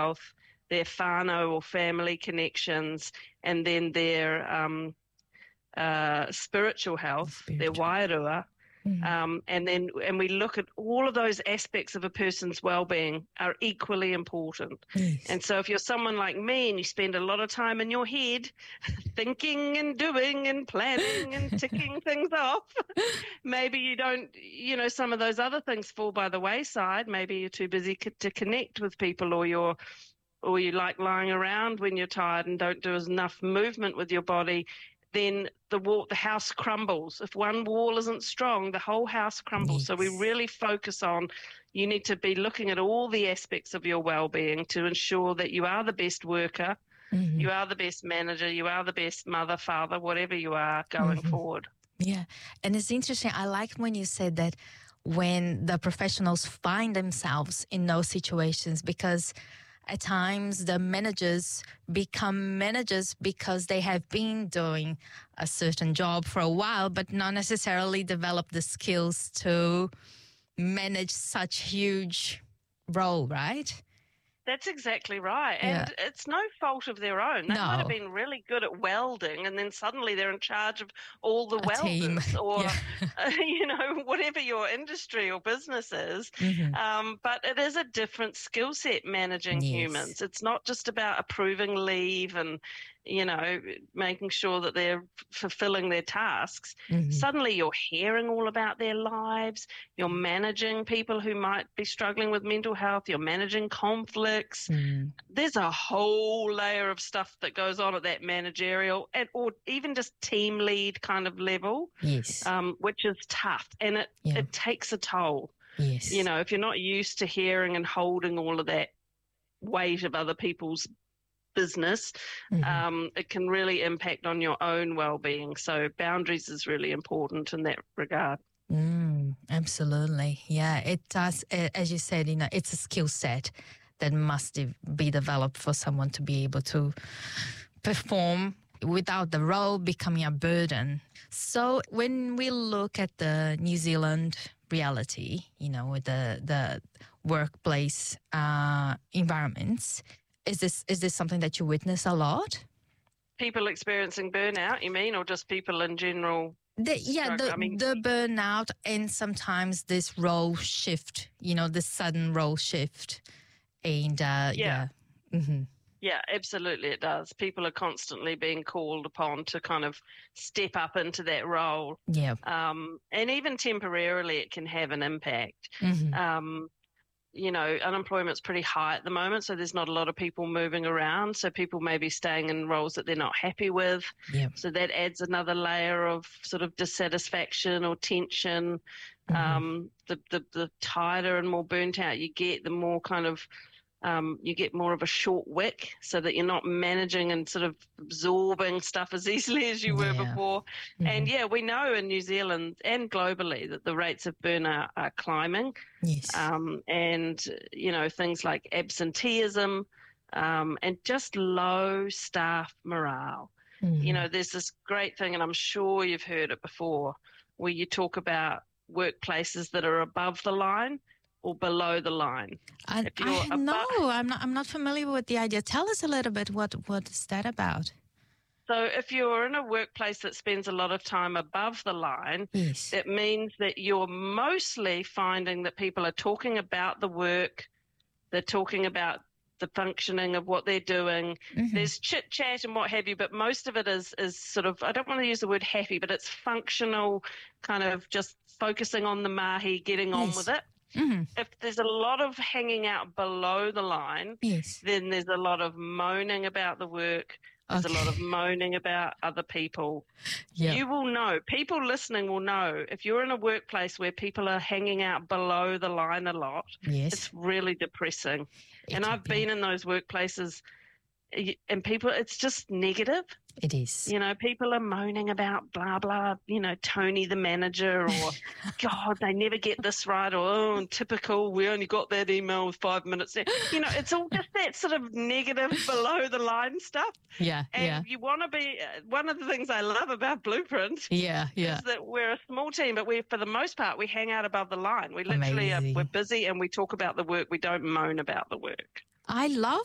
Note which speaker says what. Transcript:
Speaker 1: health, their whānau or family connections, and then their spiritual health, their wairua. And we look at all of those aspects of a person's well-being are equally important.
Speaker 2: Yes.
Speaker 1: And so if you're someone like me and you spend a lot of time in your head thinking and doing and planning and ticking things off, maybe you don't, some of those other things fall by the wayside. Maybe you're too busy to connect with people, or you like lying around when you're tired and don't do enough movement with your body. Then the house crumbles. If one wall isn't strong, the whole house crumbles.
Speaker 2: Yes.
Speaker 1: So we really focus on, you need to be looking at all the aspects of your well-being to ensure that you are the best worker, you are the best manager, you are the best mother, father, whatever you are going forward.
Speaker 2: Yeah. And it's interesting. I like when you said that when the professionals find themselves in those situations, because at times the managers become managers because they have been doing a certain job for a while, but not necessarily develop the skills to manage such huge role, right?
Speaker 1: That's exactly right. And it's no fault of their own. They might have been really good at welding, and then suddenly they're in charge of all the welders or, whatever your industry or business is. But it is a different skill set managing humans. It's not just about approving leave and, making sure that they're fulfilling their tasks. Suddenly you're hearing all about their lives. You're managing people who might be struggling with mental health. You're managing conflicts. There's a whole layer of stuff that goes on at that managerial or even just team lead kind of level, which is tough. And it takes a toll.
Speaker 2: Yes.
Speaker 1: If you're not used to hearing and holding all of that weight of other people's business, it can really impact on your own well-being. So boundaries is really important in that regard.
Speaker 2: Absolutely. Yeah, it does. As you said, it's a skill set that must be developed for someone to be able to perform without the role becoming a burden. So when we look at the New Zealand reality, with the workplace environments, is this something that you witness a lot?
Speaker 1: People experiencing burnout, you mean, or just people in general?
Speaker 2: The burnout, and sometimes this role shift, the sudden role shift. And
Speaker 1: Yeah, absolutely it does. People are constantly being called upon to kind of step up into that role.
Speaker 2: Yeah.
Speaker 1: And even temporarily it can have an impact. Unemployment's pretty high at the moment, so there's not a lot of people moving around. So people may be staying in roles that they're not happy with.
Speaker 2: Yeah.
Speaker 1: So that adds another layer of sort of dissatisfaction or tension. The tighter and more burnt out you get, the more kind of you get more of a short wick, so that you're not managing and sort of absorbing stuff as easily as you were before. And we know in New Zealand and globally that the rates of burnout are climbing.
Speaker 2: Yes.
Speaker 1: And, things like absenteeism and just low staff morale. There's this great thing, and I'm sure you've heard it before, where you talk about workplaces that are above the line or below the line.
Speaker 2: I'm not familiar with the idea. Tell us a little bit. What is that about?
Speaker 1: So if you're in a workplace that spends a lot of time above the line, it means that you're mostly finding that people are talking about the work, they're talking about the functioning of what they're doing. There's chit chat and what have you, but most of it is sort of, I don't want to use the word happy, but it's functional, kind of just focusing on the mahi, getting on with it. If there's a lot of hanging out below the line, then there's a lot of moaning about the work. There's a lot of moaning about other people. You will know, people listening will know, if you're in a workplace where people are hanging out below the line a lot, it's really depressing. And I've been in those workplaces, and people, it's just negative.
Speaker 2: It is.
Speaker 1: People are moaning about blah, blah, Tony the manager, or God, they never get this right, or typical, we only got that email with 5 minutes there. It's all just that sort of negative below the line stuff. And you want to be, one of the things I love about Blueprint is that we're a small team, but for the most part, we hang out above the line. We literally we're busy and we talk about the work. We don't moan about the work.
Speaker 2: I love